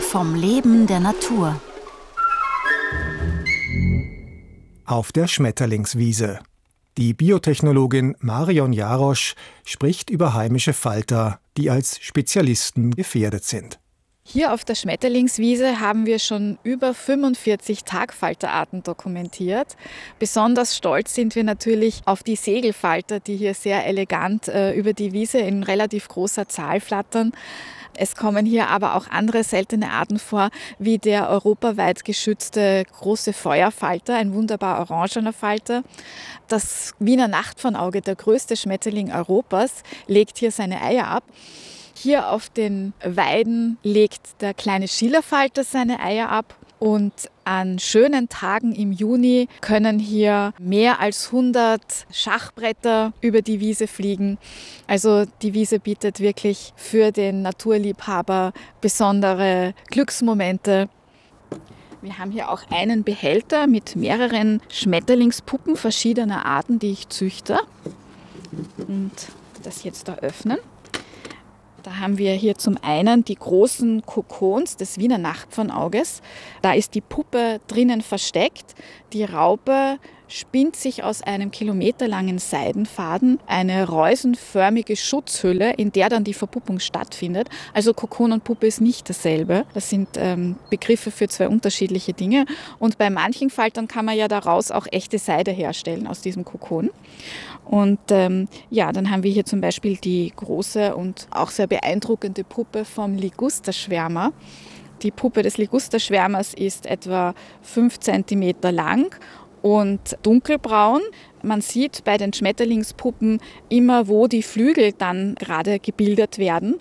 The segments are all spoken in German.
vom Leben der Natur. Auf der Schmetterlingswiese. Die Biotechnologin Marion Jarosch spricht über heimische Falter, die als Spezialisten gefährdet sind. Hier auf der Schmetterlingswiese haben wir schon über 45 Tagfalterarten dokumentiert. Besonders stolz sind wir natürlich auf die Segelfalter, die hier sehr elegant über die Wiese in relativ großer Zahl flattern. Es kommen hier aber auch andere seltene Arten vor, wie der europaweit geschützte große Feuerfalter, ein wunderbar orangener Falter. Das Wiener Nachtfahnauge, der größte Schmetterling Europas, legt hier seine Eier ab. Hier auf den Weiden legt der kleine Schillerfalter seine Eier ab. Und an schönen Tagen im Juni können hier mehr als 100 Schachbretter über die Wiese fliegen. Also die Wiese bietet wirklich für den Naturliebhaber besondere Glücksmomente. Wir haben hier auch einen Behälter mit mehreren Schmetterlingspuppen verschiedener Arten, die ich züchte. Und das jetzt da öffnen. Da haben wir hier zum einen die großen Kokons des Wiener Nachtfahnauges. Da ist die Puppe drinnen versteckt. Die Raupe spinnt sich aus einem kilometerlangen Seidenfaden eine reusenförmige Schutzhülle, in der dann die Verpuppung stattfindet. Also Kokon und Puppe ist nicht dasselbe. Das sind Begriffe für zwei unterschiedliche Dinge. Und bei manchen Faltern kann man ja daraus auch echte Seide herstellen aus diesem Kokon. Und dann haben wir hier zum Beispiel die große und auch sehr beeindruckende Puppe vom Ligusterschwärmer. Die Puppe des Ligusterschwärmers ist etwa 5 cm lang und dunkelbraun. Man sieht bei den Schmetterlingspuppen immer, wo die Flügel dann gerade gebildet werden.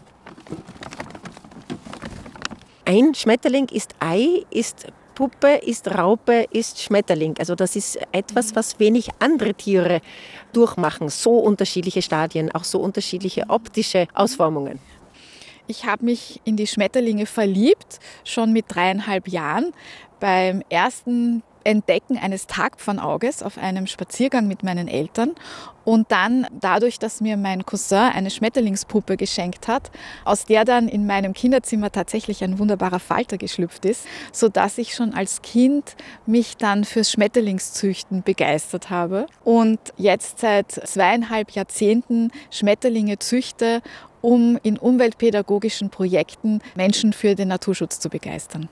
Ein Schmetterling ist Ei, ist Puppe, ist Raupe, ist Schmetterling. Also das ist etwas, was wenig andere Tiere durchmachen. So unterschiedliche Stadien, auch so unterschiedliche optische Ausformungen. Ich habe mich in die Schmetterlinge verliebt, schon mit 3,5 Jahren. Beim ersten Entdecken eines Tagpfahnauges auf einem Spaziergang mit meinen Eltern und dann dadurch, dass mir mein Cousin eine Schmetterlingspuppe geschenkt hat, aus der dann in meinem Kinderzimmer tatsächlich ein wunderbarer Falter geschlüpft ist, sodass ich schon als Kind mich dann fürs Schmetterlingszüchten begeistert habe und jetzt seit 2,5 Jahrzehnten Schmetterlinge züchte, um in umweltpädagogischen Projekten Menschen für den Naturschutz zu begeistern.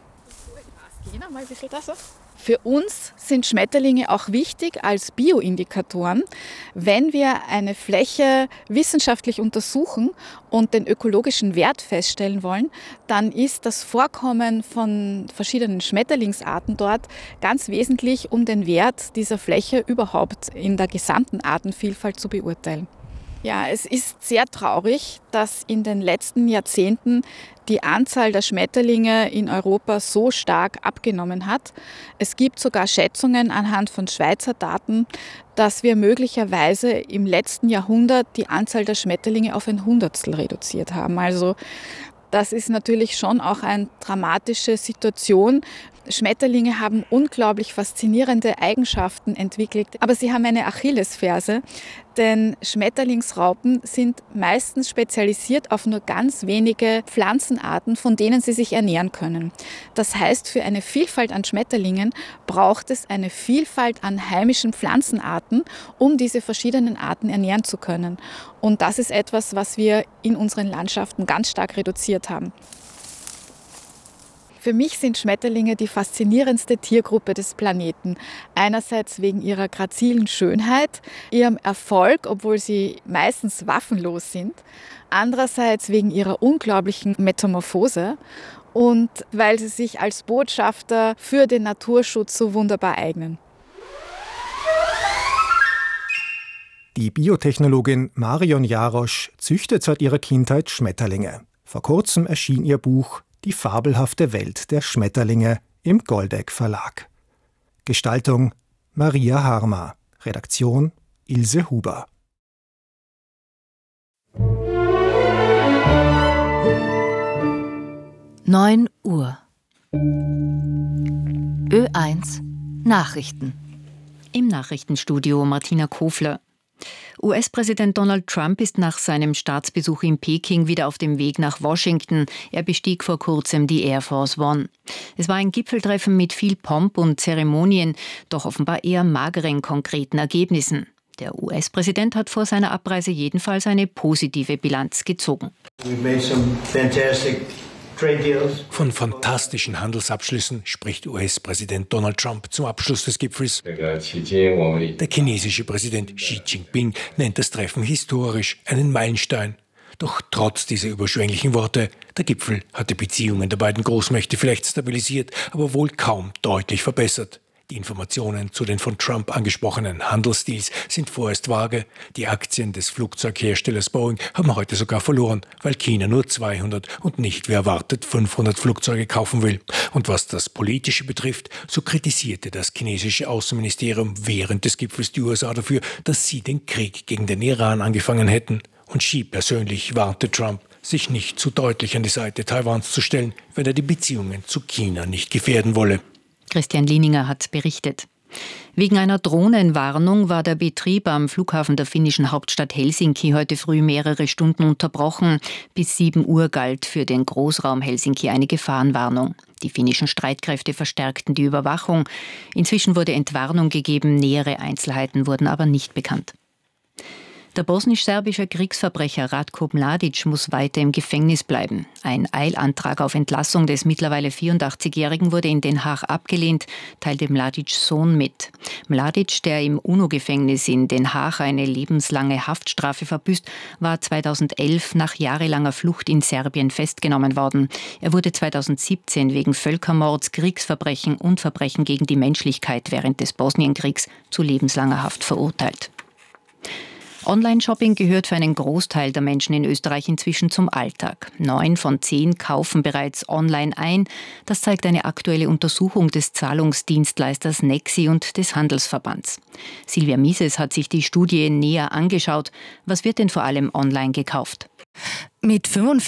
Für uns sind Schmetterlinge auch wichtig als Bioindikatoren. Wenn wir eine Fläche wissenschaftlich untersuchen und den ökologischen Wert feststellen wollen, dann ist das Vorkommen von verschiedenen Schmetterlingsarten dort ganz wesentlich, um den Wert dieser Fläche überhaupt in der gesamten Artenvielfalt zu beurteilen. Ja, es ist sehr traurig, dass in den letzten Jahrzehnten die Anzahl der Schmetterlinge in Europa so stark abgenommen hat. Es gibt sogar Schätzungen anhand von Schweizer Daten, dass wir möglicherweise im letzten Jahrhundert die Anzahl der Schmetterlinge auf ein Hundertstel reduziert haben. Also das ist natürlich schon auch eine dramatische Situation. Schmetterlinge haben unglaublich faszinierende Eigenschaften entwickelt, aber sie haben eine Achillesferse, denn Schmetterlingsraupen sind meistens spezialisiert auf nur ganz wenige Pflanzenarten, von denen sie sich ernähren können. Das heißt, für eine Vielfalt an Schmetterlingen braucht es eine Vielfalt an heimischen Pflanzenarten, um diese verschiedenen Arten ernähren zu können. Und das ist etwas, was wir in unseren Landschaften ganz stark reduziert haben. Für mich sind Schmetterlinge die faszinierendste Tiergruppe des Planeten. Einerseits wegen ihrer grazilen Schönheit, ihrem Erfolg, obwohl sie meistens waffenlos sind. Andererseits wegen ihrer unglaublichen Metamorphose und weil sie sich als Botschafter für den Naturschutz so wunderbar eignen. Die Biotechnologin Marion Jarosch züchtet seit ihrer Kindheit Schmetterlinge. Vor kurzem erschien ihr Buch Die fabelhafte Welt der Schmetterlinge im Goldeck Verlag. Gestaltung Maria Harmer. Redaktion Ilse Huber. Neun Uhr. Ö1 Nachrichten. Im Nachrichtenstudio Martina Kofler. US-Präsident Donald Trump ist nach seinem Staatsbesuch in Peking wieder auf dem Weg nach Washington. Er bestieg vor kurzem die Air Force One. Es war ein Gipfeltreffen mit viel Pomp und Zeremonien, doch offenbar eher mageren konkreten Ergebnissen. Der US-Präsident hat vor seiner Abreise jedenfalls eine positive Bilanz gezogen. Von fantastischen Handelsabschlüssen spricht US-Präsident Donald Trump zum Abschluss des Gipfels. Der chinesische Präsident Xi Jinping nennt das Treffen historisch, einen Meilenstein. Doch trotz dieser überschwänglichen Worte, der Gipfel hat die Beziehungen der beiden Großmächte vielleicht stabilisiert, aber wohl kaum deutlich verbessert. Die Informationen zu den von Trump angesprochenen Handelsdeals sind vorerst vage. Die Aktien des Flugzeugherstellers Boeing haben heute sogar verloren, weil China nur 200 und nicht wie erwartet 500 Flugzeuge kaufen will. Und was das Politische betrifft, so kritisierte das chinesische Außenministerium während des Gipfels die USA dafür, dass sie den Krieg gegen den Iran angefangen hätten. Und Xi persönlich warnte Trump, sich nicht zu deutlich an die Seite Taiwans zu stellen, wenn er die Beziehungen zu China nicht gefährden wolle. Christian Lieninger hat berichtet. Wegen einer Drohnenwarnung war der Betrieb am Flughafen der finnischen Hauptstadt Helsinki heute früh mehrere Stunden unterbrochen. Bis 7 Uhr galt für den Großraum Helsinki eine Gefahrenwarnung. Die finnischen Streitkräfte verstärkten die Überwachung. Inzwischen wurde Entwarnung gegeben, nähere Einzelheiten wurden aber nicht bekannt. Der bosnisch-serbische Kriegsverbrecher Ratko Mladic muss weiter im Gefängnis bleiben. Ein Eilantrag auf Entlassung des mittlerweile 84-Jährigen wurde in Den Haag abgelehnt, teilte Mladics Sohn mit. Mladic, der im UNO-Gefängnis in Den Haag eine lebenslange Haftstrafe verbüßt, war 2011 nach jahrelanger Flucht in Serbien festgenommen worden. Er wurde 2017 wegen Völkermords, Kriegsverbrechen und Verbrechen gegen die Menschlichkeit während des Bosnienkriegs zu lebenslanger Haft verurteilt. Online-Shopping gehört für einen Großteil der Menschen in Österreich inzwischen zum Alltag. 9 von 10 kaufen bereits online ein. Das zeigt eine aktuelle Untersuchung des Zahlungsdienstleisters Nexi und des Handelsverbands. Silvia Mises hat sich die Studie näher angeschaut. Was wird denn vor allem online gekauft? Mit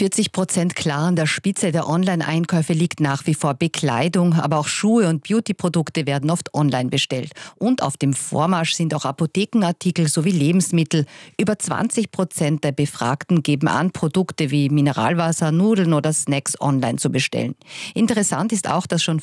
45% klar an der Spitze der Online-Einkäufe liegt nach wie vor Bekleidung, aber auch Schuhe und Beauty-Produkte werden oft online bestellt. Und auf dem Vormarsch sind auch Apothekenartikel sowie Lebensmittel. Über 20% der Befragten geben an, Produkte wie Mineralwasser, Nudeln oder Snacks online zu bestellen. Interessant ist auch, dass schon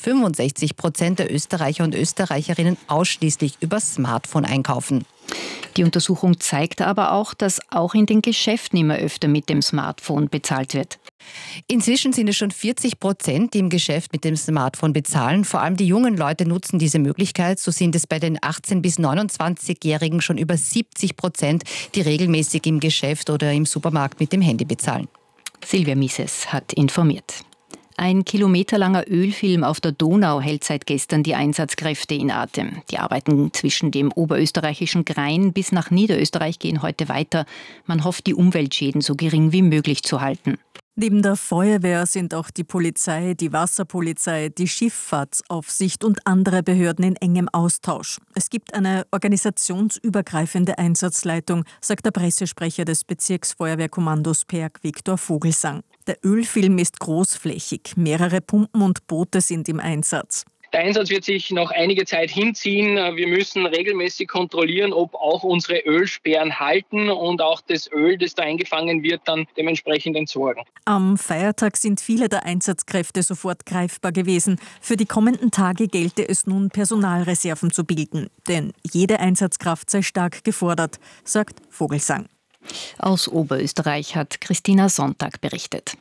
65% der Österreicher und Österreicherinnen ausschließlich über Smartphone einkaufen. Die Untersuchung zeigt aber auch, dass auch in den Geschäften immer öfter mit dem Smartphone bezahlt wird. Inzwischen sind es schon 40%, die im Geschäft mit dem Smartphone bezahlen. Vor allem die jungen Leute nutzen diese Möglichkeit. So sind es bei den 18- bis 29-Jährigen schon über 70%, die regelmäßig im Geschäft oder im Supermarkt mit dem Handy bezahlen. Silvia Mises hat informiert. Ein kilometerlanger Ölfilm auf der Donau hält seit gestern die Einsatzkräfte in Atem. Die Arbeiten zwischen dem oberösterreichischen Grain bis nach Niederösterreich gehen heute weiter. Man hofft, die Umweltschäden so gering wie möglich zu halten. Neben der Feuerwehr sind auch die Polizei, die Wasserpolizei, die Schifffahrtsaufsicht und andere Behörden in engem Austausch. Es gibt eine organisationsübergreifende Einsatzleitung, sagt der Pressesprecher des Bezirksfeuerwehrkommandos PERG Viktor Vogelsang. Der Ölfilm ist großflächig, mehrere Pumpen und Boote sind im Einsatz. Der Einsatz wird sich noch einige Zeit hinziehen. Wir müssen regelmäßig kontrollieren, ob auch unsere Ölsperren halten und auch das Öl, das da eingefangen wird, dann dementsprechend entsorgen. Am Feiertag sind viele der Einsatzkräfte sofort greifbar gewesen. Für die kommenden Tage gelte es nun, Personalreserven zu bilden. Denn jede Einsatzkraft sei stark gefordert, sagt Vogelsang. Aus Oberösterreich hat Christina Sonntag berichtet.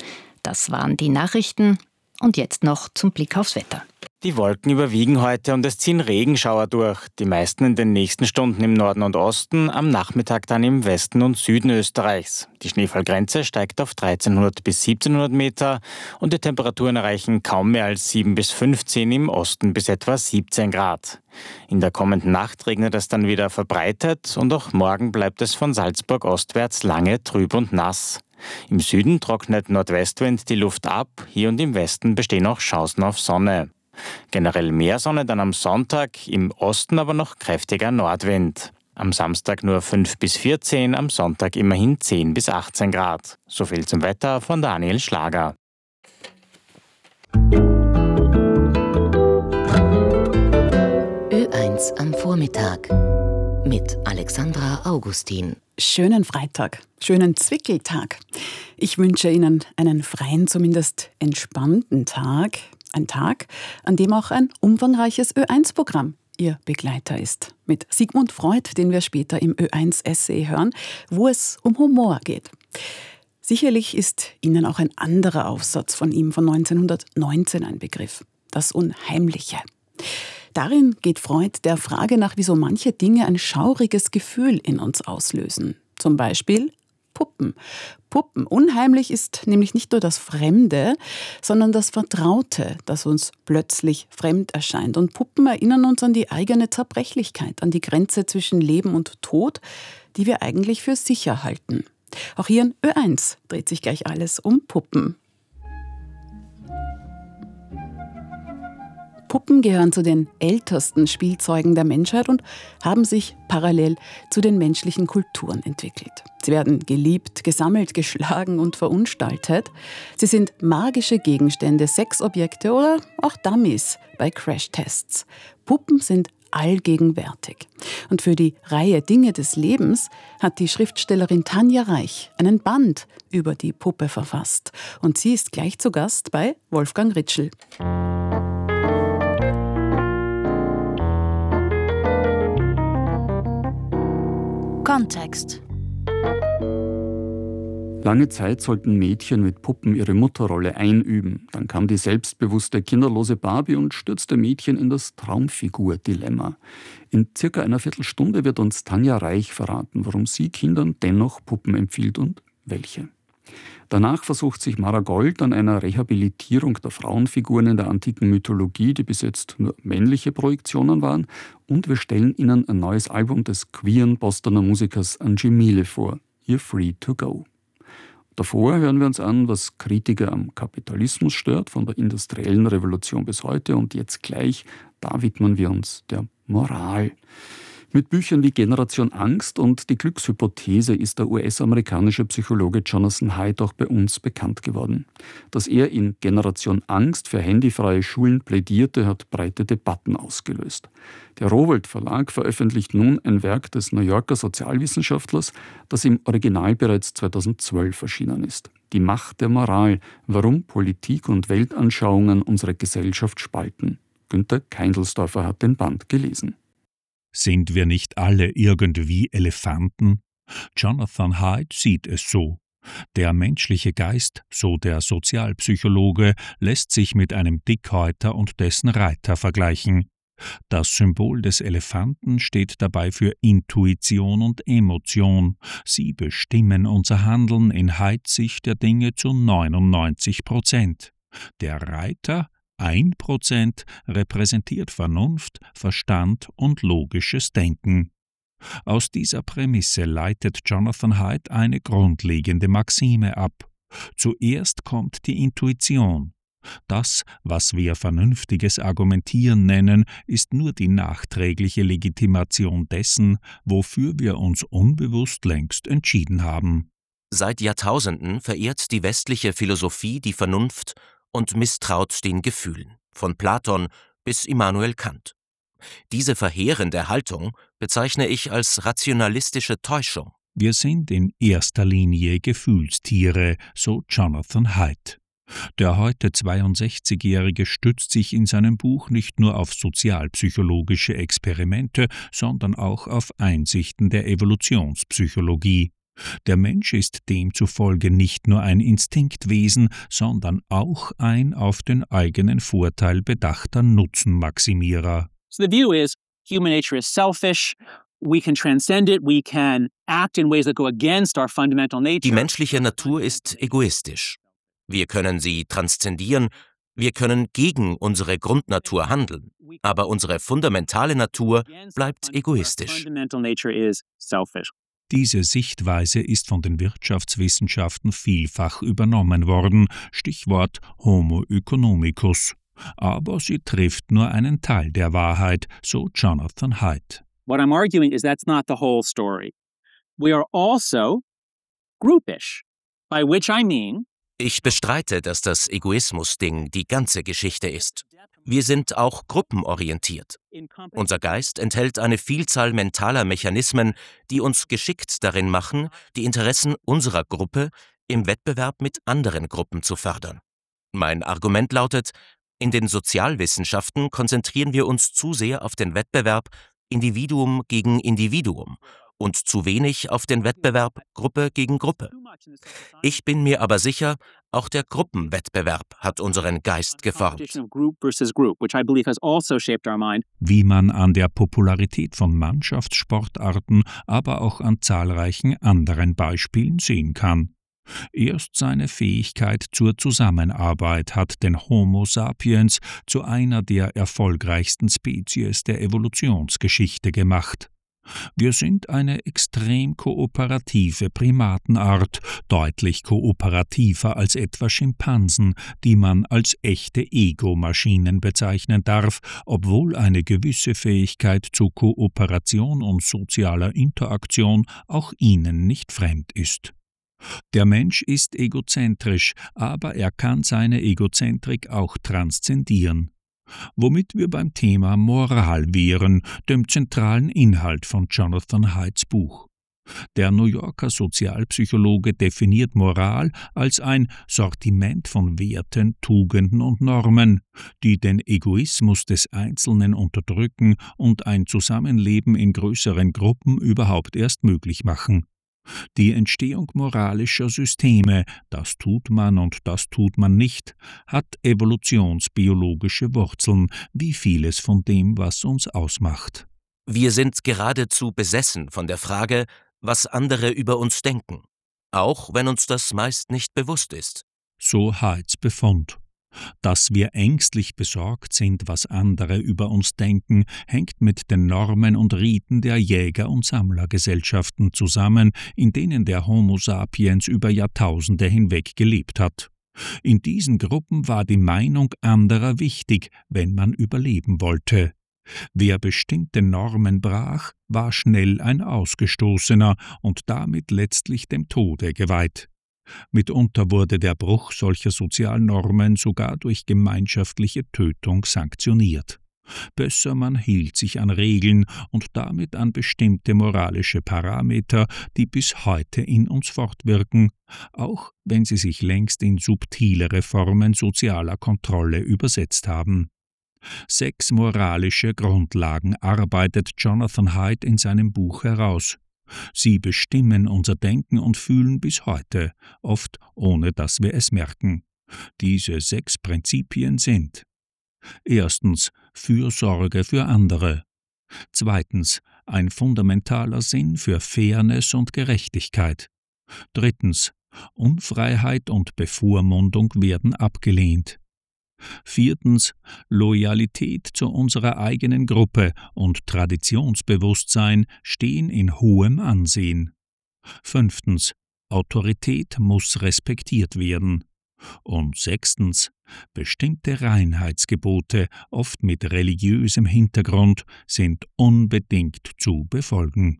Das waren die Nachrichten. Und jetzt noch zum Blick aufs Wetter. Die Wolken überwiegen heute und es ziehen Regenschauer durch. Die meisten in den nächsten Stunden im Norden und Osten, am Nachmittag dann im Westen und Süden Österreichs. Die Schneefallgrenze steigt auf 1300 bis 1700 Meter und die Temperaturen erreichen kaum mehr als 7 bis 15, im Osten bis etwa 17 Grad. In der kommenden Nacht regnet es dann wieder verbreitet und auch morgen bleibt es von Salzburg ostwärts lange trüb und nass. Im Süden trocknet Nordwestwind die Luft ab, hier und im Westen bestehen auch Chancen auf Sonne. Generell mehr Sonne dann am Sonntag, im Osten aber noch kräftiger Nordwind. Am Samstag nur 5 bis 14, am Sonntag immerhin 10 bis 18 Grad. So viel zum Wetter von Daniel Schlager. Ö1 am Vormittag. mit Alexandra Augustin. Schönen Freitag, schönen Zwickeltag. Ich wünsche Ihnen einen freien, zumindest entspannten Tag. Ein Tag, an dem auch ein umfangreiches Ö1-Programm Ihr Begleiter ist. Mit Sigmund Freud, den wir später im Ö1-Essay hören, wo es um Humor geht. Sicherlich ist Ihnen auch ein anderer Aufsatz von ihm von 1919 ein Begriff. Das Unheimliche. Darin geht Freud der Frage nach, wieso manche Dinge ein schauriges Gefühl in uns auslösen. Zum Beispiel Puppen. Puppen. Unheimlich ist nämlich nicht nur das Fremde, sondern das Vertraute, das uns plötzlich fremd erscheint. Und Puppen erinnern uns an die eigene Zerbrechlichkeit, an die Grenze zwischen Leben und Tod, die wir eigentlich für sicher halten. Auch hier in Ö1 dreht sich gleich alles um Puppen. Puppen gehören zu den ältesten Spielzeugen der Menschheit und haben sich parallel zu den menschlichen Kulturen entwickelt. Sie werden geliebt, gesammelt, geschlagen und verunstaltet. Sie sind magische Gegenstände, Sexobjekte oder auch Dummies bei Crashtests. Puppen sind allgegenwärtig. Und für die Reihe Dinge des Lebens hat die Schriftstellerin Tanja Reich einen Band über die Puppe verfasst. Und sie ist gleich zu Gast bei Wolfgang Ritschl. Kontext. Lange Zeit sollten Mädchen mit Puppen ihre Mutterrolle einüben. Dann kam die selbstbewusste, kinderlose Barbie und stürzte Mädchen in das Traumfigur-Dilemma. In circa einer Viertelstunde wird uns Tanja Reich verraten, warum sie Kindern dennoch Puppen empfiehlt und welche. Danach versucht sich Mara Gold an einer Rehabilitierung der Frauenfiguren in der antiken Mythologie, die bis jetzt nur männliche Projektionen waren. Und wir stellen Ihnen ein neues Album des queeren Bostoner Musikers Angie Miele vor, You're Free to Go. Davor hören wir uns an, was Kritiker am Kapitalismus stört, von der industriellen Revolution bis heute. Und jetzt gleich, da widmen wir uns der Moral. Mit Büchern wie Generation Angst und Die Glückshypothese ist der US-amerikanische Psychologe Jonathan Haidt auch bei uns bekannt geworden. Dass er in Generation Angst für handyfreie Schulen plädierte, hat breite Debatten ausgelöst. Der Rowohlt Verlag veröffentlicht nun ein Werk des New Yorker Sozialwissenschaftlers, das im Original bereits 2012 erschienen ist. Die Macht der Moral, warum Politik und Weltanschauungen unsere Gesellschaft spalten. Günter Keindelsdorfer hat den Band gelesen. Sind wir nicht alle irgendwie Elefanten? Jonathan Haidt sieht es so. Der menschliche Geist, so der Sozialpsychologe, lässt sich mit einem Dickhäuter und dessen Reiter vergleichen. Das Symbol des Elefanten steht dabei für Intuition und Emotion. Sie bestimmen unser Handeln in Haidts Sicht der Dinge zu 99%. Der Reiter 1% repräsentiert Vernunft, Verstand und logisches Denken. Aus dieser Prämisse leitet Jonathan Haidt eine grundlegende Maxime ab. Zuerst kommt die Intuition. Das, was wir vernünftiges Argumentieren nennen, ist nur die nachträgliche Legitimation dessen, wofür wir uns unbewusst längst entschieden haben. Seit Jahrtausenden verehrt die westliche Philosophie die Vernunft und misstraut den Gefühlen, von Platon bis Immanuel Kant. Diese verheerende Haltung bezeichne ich als rationalistische Täuschung. Wir sind in erster Linie Gefühlstiere, so Jonathan Haidt. Der heute 62-Jährige stützt sich in seinem Buch nicht nur auf sozialpsychologische Experimente, sondern auch auf Einsichten der Evolutionspsychologie. Der Mensch ist demzufolge nicht nur ein Instinktwesen, sondern auch ein auf den eigenen Vorteil bedachter Nutzenmaximierer. So the view is, human nature is selfish. We can transcend it. We can act in ways that go against our fundamental nature. Die menschliche Natur ist egoistisch. Wir können sie transzendieren. Wir können gegen unsere Grundnatur handeln. Aber unsere fundamentale Natur bleibt egoistisch. Fundamental nature is selfish. Diese Sichtweise ist von den Wirtschaftswissenschaften vielfach übernommen worden, Stichwort Homo economicus. Aber sie trifft nur einen Teil der Wahrheit, so Jonathan Haidt. What I'm arguing is that's not the whole story. We are also groupish, by which I mean Ich bestreite, dass das Egoismus-Ding die ganze Geschichte ist. Wir sind auch gruppenorientiert. Unser Geist enthält eine Vielzahl mentaler Mechanismen, die uns geschickt darin machen, die Interessen unserer Gruppe im Wettbewerb mit anderen Gruppen zu fördern. Mein Argument lautet, in den Sozialwissenschaften konzentrieren wir uns zu sehr auf den Wettbewerb Individuum gegen Individuum und zu wenig auf den Wettbewerb Gruppe gegen Gruppe. Ich bin mir aber sicher, auch der Gruppenwettbewerb hat unseren Geist geformt. Wie man an der Popularität von Mannschaftssportarten, aber auch an zahlreichen anderen Beispielen sehen kann. Erst seine Fähigkeit zur Zusammenarbeit hat den Homo sapiens zu einer der erfolgreichsten Spezies der Evolutionsgeschichte gemacht. Wir sind eine extrem kooperative Primatenart, deutlich kooperativer als etwa Schimpansen, die man als echte Ego-Maschinen bezeichnen darf, obwohl eine gewisse Fähigkeit zu Kooperation und sozialer Interaktion auch ihnen nicht fremd ist. Der Mensch ist egozentrisch, aber er kann seine Egozentrik auch transzendieren. Womit wir beim Thema Moral wären, dem zentralen Inhalt von Jonathan Haids Buch. Der New Yorker Sozialpsychologe definiert Moral als ein Sortiment von Werten, Tugenden und Normen, die den Egoismus des Einzelnen unterdrücken und ein Zusammenleben in größeren Gruppen überhaupt erst möglich machen. Die Entstehung moralischer Systeme, das tut man und das tut man nicht, hat evolutionsbiologische Wurzeln, wie vieles von dem, was uns ausmacht. Wir sind geradezu besessen von der Frage, was andere über uns denken, auch wenn uns das meist nicht bewusst ist. So Haids Befund. Dass wir ängstlich besorgt sind, was andere über uns denken, hängt mit den Normen und Riten der Jäger- und Sammlergesellschaften zusammen, in denen der Homo sapiens über Jahrtausende hinweg gelebt hat. In diesen Gruppen war die Meinung anderer wichtig, wenn man überleben wollte. Wer bestimmte Normen brach, war schnell ein Ausgestoßener und damit letztlich dem Tode geweiht. Mitunter wurde der Bruch solcher Sozialnormen sogar durch gemeinschaftliche Tötung sanktioniert. Besser, man hielt sich an Regeln und damit an bestimmte moralische Parameter, die bis heute in uns fortwirken, auch wenn sie sich längst in subtilere Formen sozialer Kontrolle übersetzt haben. 6 moralische Grundlagen arbeitet Jonathan Haidt in seinem Buch heraus. Sie bestimmen unser Denken und Fühlen bis heute, oft ohne dass wir es merken. Diese 6 Prinzipien sind: Erstens, Fürsorge für andere. Zweitens, ein fundamentaler Sinn für Fairness und Gerechtigkeit. Drittens, Unfreiheit und Bevormundung werden abgelehnt. Viertens, Loyalität zu unserer eigenen Gruppe und Traditionsbewusstsein stehen in hohem Ansehen. Fünftens, Autorität muss respektiert werden. Und sechstens, bestimmte Reinheitsgebote, oft mit religiösem Hintergrund, sind unbedingt zu befolgen.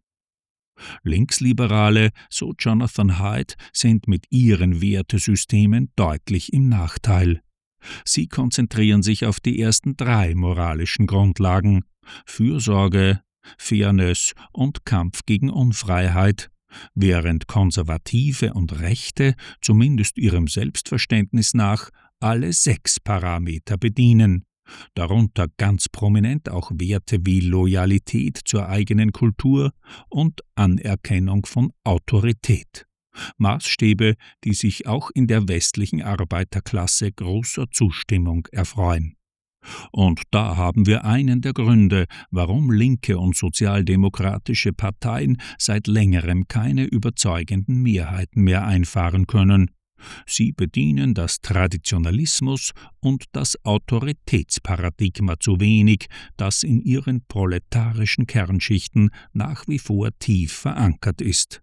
Linksliberale, so Jonathan Haidt, sind mit ihren Wertesystemen deutlich im Nachteil. Sie konzentrieren sich auf die ersten 3 moralischen Grundlagen: Fürsorge, Fairness und Kampf gegen Unfreiheit, während Konservative und Rechte, zumindest ihrem Selbstverständnis nach, alle 6 Parameter bedienen, darunter ganz prominent auch Werte wie Loyalität zur eigenen Kultur und Anerkennung von Autorität. Maßstäbe, die sich auch in der westlichen Arbeiterklasse großer Zustimmung erfreuen. Und da haben wir einen der Gründe, warum linke und sozialdemokratische Parteien seit längerem keine überzeugenden Mehrheiten mehr einfahren können. Sie bedienen das Traditionalismus und das Autoritätsparadigma zu wenig, das in ihren proletarischen Kernschichten nach wie vor tief verankert ist.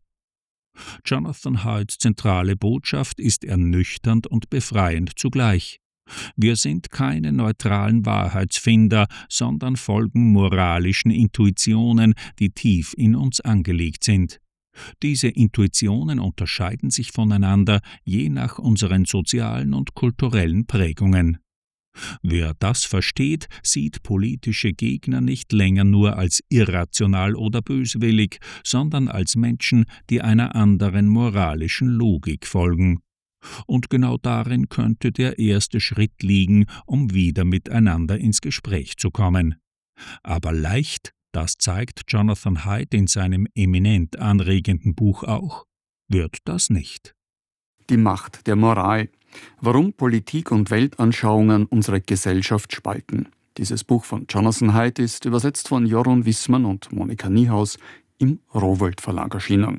Jonathan Haidts zentrale Botschaft ist ernüchternd und befreiend zugleich. Wir sind keine neutralen Wahrheitsfinder, sondern folgen moralischen Intuitionen, die tief in uns angelegt sind. Diese Intuitionen unterscheiden sich voneinander je nach unseren sozialen und kulturellen Prägungen. Wer das versteht, sieht politische Gegner nicht länger nur als irrational oder böswillig, sondern als Menschen, die einer anderen moralischen Logik folgen. Und genau darin könnte der erste Schritt liegen, um wieder miteinander ins Gespräch zu kommen. Aber leicht, das zeigt Jonathan Haidt in seinem eminent anregenden Buch auch, wird das nicht. Die Macht der Moral. Warum Politik und Weltanschauungen unsere Gesellschaft spalten. Dieses Buch von Jonathan Haidt ist übersetzt von Jorun Wissmann und Monika Niehaus im Rowohlt Verlag erschienen.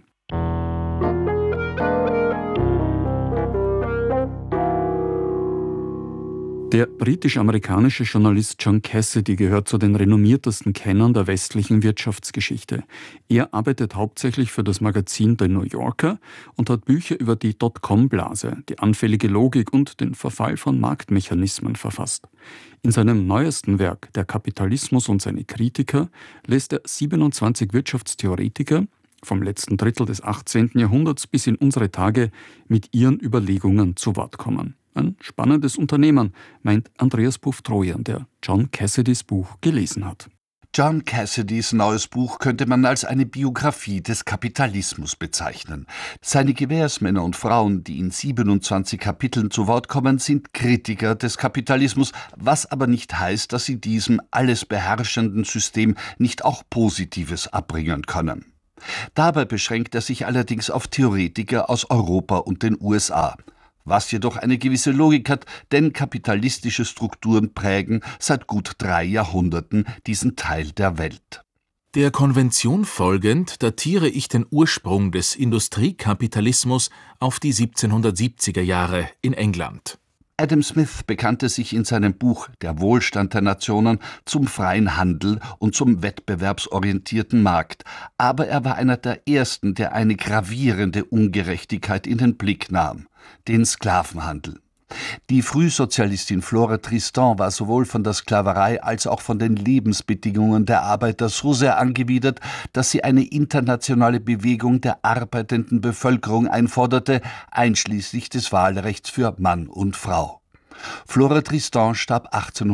Der britisch-amerikanische Journalist John Cassidy gehört zu den renommiertesten Kennern der westlichen Wirtschaftsgeschichte. Er arbeitet hauptsächlich für das Magazin The New Yorker und hat Bücher über die Dotcom-Blase, die anfällige Logik und den Verfall von Marktmechanismen verfasst. In seinem neuesten Werk »Der Kapitalismus und seine Kritiker« lässt er 27 Wirtschaftstheoretiker vom letzten Drittel des 18. Jahrhunderts bis in unsere Tage mit ihren Überlegungen zu Wort kommen. Ein spannendes Unternehmen, meint Andreas Puff-Trojan, der John Cassidys Buch gelesen hat. John Cassidys neues Buch könnte man als eine Biografie des Kapitalismus bezeichnen. Seine Gewährsmänner und Frauen, die in 27 Kapiteln zu Wort kommen, sind Kritiker des Kapitalismus, was aber nicht heißt, dass sie diesem alles beherrschenden System nicht auch Positives abbringen können. Dabei beschränkt er sich allerdings auf Theoretiker aus Europa und den USA. Was jedoch eine gewisse Logik hat, denn kapitalistische Strukturen prägen seit gut 3 Jahrhunderten diesen Teil der Welt. Der Konvention folgend datiere ich den Ursprung des Industriekapitalismus auf die 1770er Jahre in England. Adam Smith bekannte sich in seinem Buch »Der Wohlstand der Nationen« zum freien Handel und zum wettbewerbsorientierten Markt, aber er war einer der Ersten, der eine gravierende Ungerechtigkeit in den Blick nahm: den Sklavenhandel. Die Frühsozialistin Flora Tristan war sowohl von der Sklaverei als auch von den Lebensbedingungen der Arbeiter so sehr angewidert, dass sie eine internationale Bewegung der arbeitenden Bevölkerung einforderte, einschließlich des Wahlrechts für Mann und Frau. Flora Tristan starb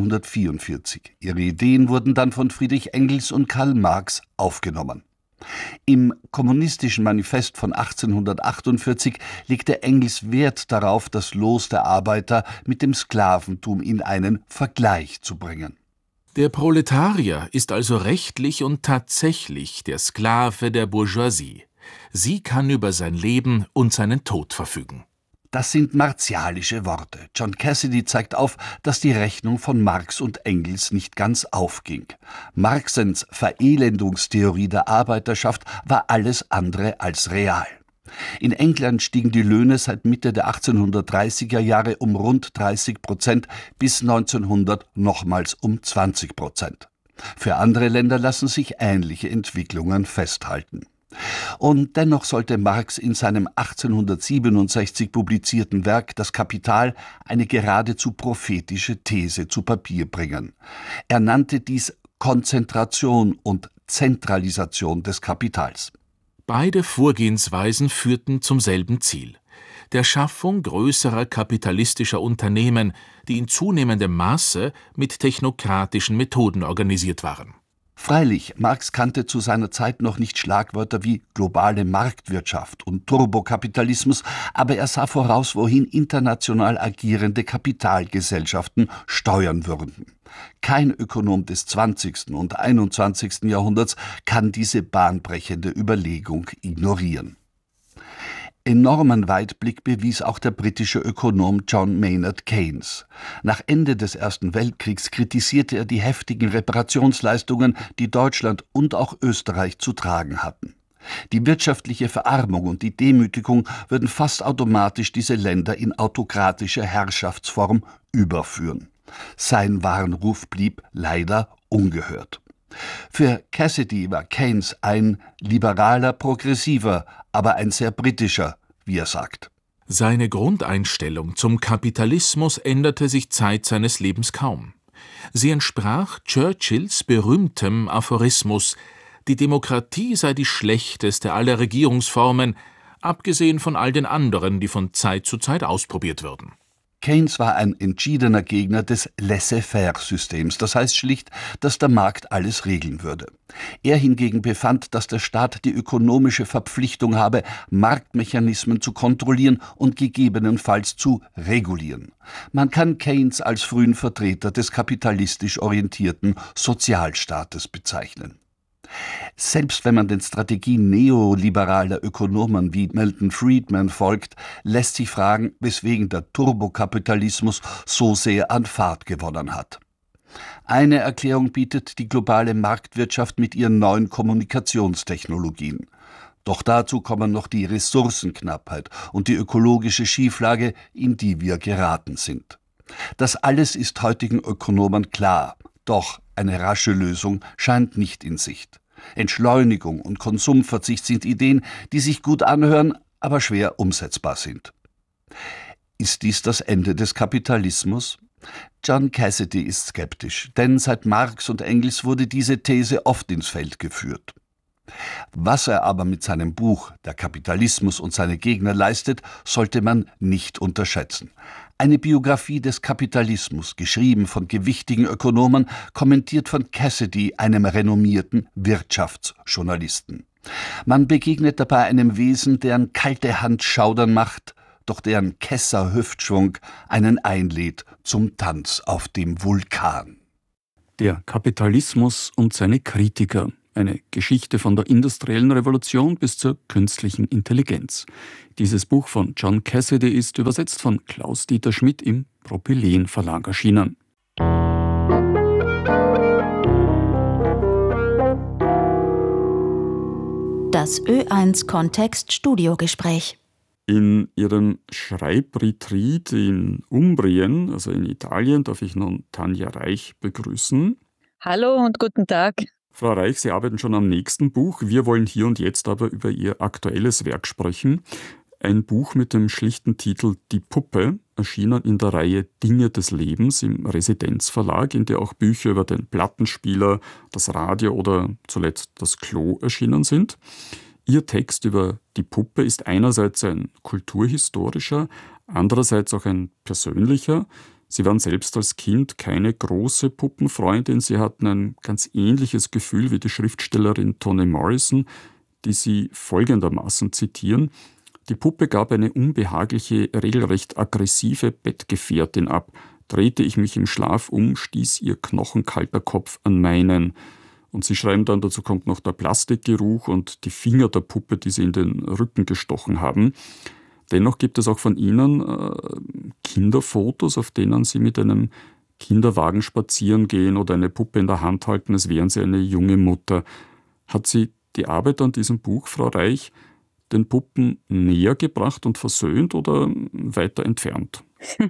1844. Ihre Ideen wurden dann von Friedrich Engels und Karl Marx aufgenommen. Im Kommunistischen Manifest von 1848 legte Engels Wert darauf, das Los der Arbeiter mit dem Sklaventum in einen Vergleich zu bringen. Der Proletarier ist also rechtlich und tatsächlich der Sklave der Bourgeoisie. Sie kann über sein Leben und seinen Tod verfügen. Das sind martialische Worte. John Cassidy zeigt auf, dass die Rechnung von Marx und Engels nicht ganz aufging. Marxens Verelendungstheorie der Arbeiterschaft war alles andere als real. In England stiegen die Löhne seit Mitte der 1830er Jahre um rund 30%, bis 1900 nochmals um 20%. Für andere Länder lassen sich ähnliche Entwicklungen festhalten. Und dennoch sollte Marx in seinem 1867 publizierten Werk »Das Kapital« eine geradezu prophetische These zu Papier bringen. Er nannte dies Konzentration und Zentralisation des Kapitals. Beide Vorgehensweisen führten zum selben Ziel: der Schaffung größerer kapitalistischer Unternehmen, die in zunehmendem Maße mit technokratischen Methoden organisiert waren. Freilich, Marx kannte zu seiner Zeit noch nicht Schlagwörter wie globale Marktwirtschaft und Turbokapitalismus, aber er sah voraus, wohin international agierende Kapitalgesellschaften steuern würden. Kein Ökonom des 20. und 21. Jahrhunderts kann diese bahnbrechende Überlegung ignorieren. Enormen Weitblick bewies auch der britische Ökonom John Maynard Keynes. Nach Ende des Ersten Weltkriegs kritisierte er die heftigen Reparationsleistungen, die Deutschland und auch Österreich zu tragen hatten. Die wirtschaftliche Verarmung und die Demütigung würden fast automatisch diese Länder in autokratische Herrschaftsform überführen. Sein Warnruf blieb leider ungehört. Für Cassidy war Keynes ein liberaler Progressiver, aber ein sehr britischer, wie er sagt. Seine Grundeinstellung zum Kapitalismus änderte sich Zeit seines Lebens kaum. Sie entsprach Churchills berühmtem Aphorismus: Die Demokratie sei die schlechteste aller Regierungsformen, abgesehen von all den anderen, die von Zeit zu Zeit ausprobiert würden. Keynes war ein entschiedener Gegner des Laissez-faire-Systems, das heißt schlicht, dass der Markt alles regeln würde. Er hingegen befand, dass der Staat die ökonomische Verpflichtung habe, Marktmechanismen zu kontrollieren und gegebenenfalls zu regulieren. Man kann Keynes als frühen Vertreter des kapitalistisch orientierten Sozialstaates bezeichnen. Selbst wenn man den Strategien neoliberaler Ökonomen wie Milton Friedman folgt, lässt sich fragen, weswegen der Turbokapitalismus so sehr an Fahrt gewonnen hat. Eine Erklärung bietet die globale Marktwirtschaft mit ihren neuen Kommunikationstechnologien. Doch dazu kommen noch die Ressourcenknappheit und die ökologische Schieflage, in die wir geraten sind. Das alles ist heutigen Ökonomen klar, doch eine rasche Lösung scheint nicht in Sicht. Entschleunigung und Konsumverzicht sind Ideen, die sich gut anhören, aber schwer umsetzbar sind. Ist dies das Ende des Kapitalismus? John Cassidy ist skeptisch, denn seit Marx und Engels wurde diese These oft ins Feld geführt. Was er aber mit seinem Buch »Der Kapitalismus und seine Gegner« leistet, sollte man nicht unterschätzen. Eine Biografie des Kapitalismus, geschrieben von gewichtigen Ökonomen, kommentiert von Cassidy, einem renommierten Wirtschaftsjournalisten. Man begegnet dabei einem Wesen, deren kalte Hand schaudern macht, doch deren kesser Hüftschwung einen einlädt zum Tanz auf dem Vulkan. Der Kapitalismus und seine Kritiker. Eine Geschichte von der industriellen Revolution bis zur künstlichen Intelligenz. Dieses Buch von John Cassidy ist übersetzt von Klaus-Dieter Schmidt im Propyläen Verlag erschienen. Das Ö1-Kontext-Studiogespräch. In Ihrem Schreibretreat in Umbrien, also in Italien, darf ich nun Tanja Reich begrüßen. Hallo und guten Tag. Frau Reich, Sie arbeiten schon am nächsten Buch. Wir wollen hier und jetzt aber über Ihr aktuelles Werk sprechen. Ein Buch mit dem schlichten Titel »Die Puppe«, erschienen in der Reihe »Dinge des Lebens« im Residenzverlag, in der auch Bücher über den Plattenspieler, das Radio oder zuletzt das Klo erschienen sind. Ihr Text über die Puppe ist einerseits ein kulturhistorischer, andererseits auch ein persönlicher. Sie waren selbst als Kind keine große Puppenfreundin. Sie hatten ein ganz ähnliches Gefühl wie die Schriftstellerin Toni Morrison, die Sie folgendermaßen zitieren: Die Puppe gab eine unbehagliche, regelrecht aggressive Bettgefährtin ab. Drehte ich mich im Schlaf um, stieß ihr knochenkalter Kopf an meinen. Und Sie schreiben dann, dazu kommt noch der Plastikgeruch und die Finger der Puppe, die Sie in den Rücken gestochen haben. Dennoch gibt es auch von Ihnen Kinderfotos, auf denen Sie mit einem Kinderwagen spazieren gehen oder eine Puppe in der Hand halten, als wären Sie eine junge Mutter. Hat Sie die Arbeit an diesem Buch, Frau Reich, den Puppen näher gebracht und versöhnt oder weiter entfernt?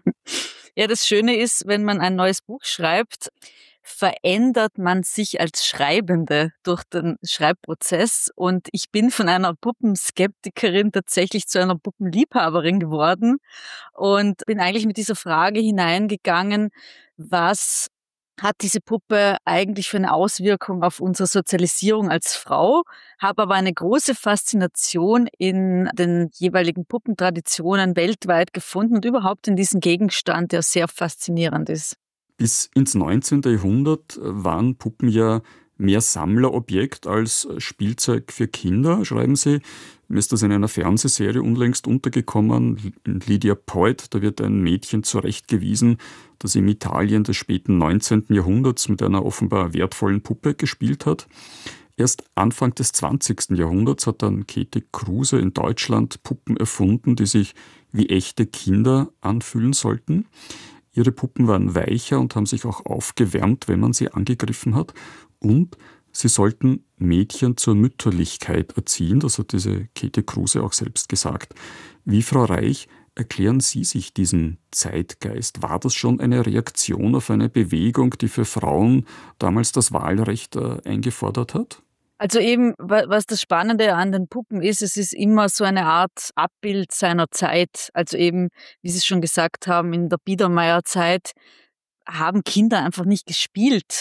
Ja, das Schöne ist, wenn man ein neues Buch schreibt, verändert man sich als Schreibende durch den Schreibprozess. Und ich bin von einer Puppenskeptikerin tatsächlich zu einer Puppenliebhaberin geworden und bin eigentlich mit dieser Frage hineingegangen, was hat diese Puppe eigentlich für eine Auswirkung auf unsere Sozialisierung als Frau, habe aber eine große Faszination in den jeweiligen Puppentraditionen weltweit gefunden und überhaupt in diesen Gegenstand, der sehr faszinierend ist. Bis ins 19. Jahrhundert waren Puppen ja mehr Sammlerobjekt als Spielzeug für Kinder, schreiben Sie. Mir ist das in einer Fernsehserie unlängst untergekommen, in Lydia Poet. Da wird ein Mädchen zurechtgewiesen, das im Italien des späten 19. Jahrhunderts mit einer offenbar wertvollen Puppe gespielt hat. Erst Anfang des 20. Jahrhunderts hat dann Käthe Kruse in Deutschland Puppen erfunden, die sich wie echte Kinder anfühlen sollten. Ihre Puppen waren weicher und haben sich auch aufgewärmt, wenn man sie angegriffen hat. Und sie sollten Mädchen zur Mütterlichkeit erziehen. Das hat diese Käthe Kruse auch selbst gesagt. Wie, Frau Reich, erklären Sie sich diesen Zeitgeist? War das schon eine Reaktion auf eine Bewegung, die für Frauen damals das Wahlrecht eingefordert hat? Also eben, was das Spannende an den Puppen ist, es ist immer so eine Art Abbild seiner Zeit. Also eben, wie Sie schon gesagt haben, in der Biedermeierzeit haben Kinder einfach nicht gespielt.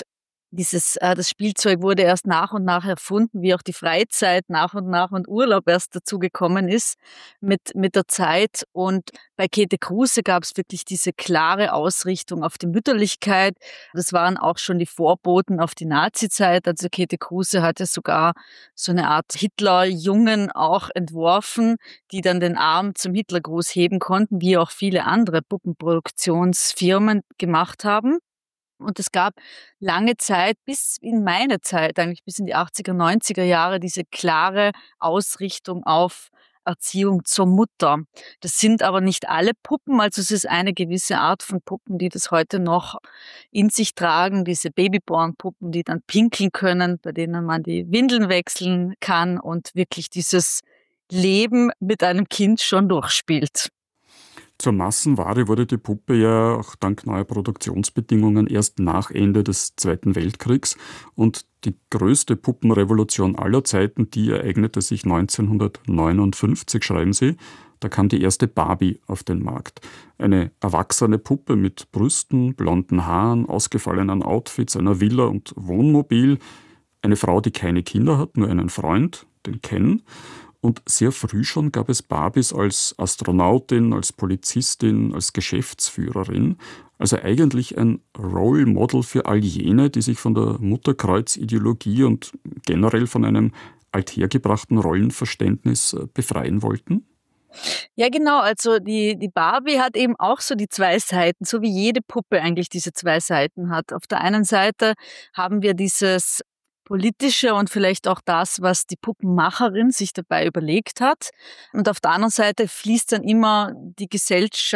Das Spielzeug wurde erst nach und nach erfunden, wie auch die Freizeit nach und Urlaub erst dazugekommen ist mit der Zeit. Und bei Käthe Kruse gab es wirklich diese klare Ausrichtung auf die Mütterlichkeit. Das waren auch schon die Vorboten auf die Nazizeit. Also Käthe Kruse hatte sogar so eine Art Hitlerjungen auch entworfen, die dann den Arm zum Hitlergruß heben konnten, wie auch viele andere Puppenproduktionsfirmen gemacht haben. Und es gab lange Zeit, bis in meine Zeit, eigentlich bis in die 80er, 90er Jahre, diese klare Ausrichtung auf Erziehung zur Mutter. Das sind aber nicht alle Puppen, also es ist eine gewisse Art von Puppen, die das heute noch in sich tragen, diese Babyborn-Puppen, die dann pinkeln können, bei denen man die Windeln wechseln kann und wirklich dieses Leben mit einem Kind schon durchspielt. Zur Massenware wurde die Puppe ja auch dank neuer Produktionsbedingungen erst nach Ende des Zweiten Weltkriegs. Und die größte Puppenrevolution aller Zeiten, die ereignete sich 1959, schreiben sie. Da kam die erste Barbie auf den Markt. Eine erwachsene Puppe mit Brüsten, blonden Haaren, ausgefallenen Outfits, einer Villa und Wohnmobil. Eine Frau, die keine Kinder hat, nur einen Freund, den Ken. Und sehr früh schon gab es Barbies als Astronautin, als Polizistin, als Geschäftsführerin. Also eigentlich ein Role Model für all jene, die sich von der Mutterkreuzideologie und generell von einem althergebrachten Rollenverständnis befreien wollten. Ja, genau. Also die Barbie hat eben auch so die zwei Seiten, so wie jede Puppe eigentlich diese zwei Seiten hat. Auf der einen Seite haben wir dieses Politische und vielleicht auch das, was die Puppenmacherin sich dabei überlegt hat. Und auf der anderen Seite fließt dann immer die Gesellschaft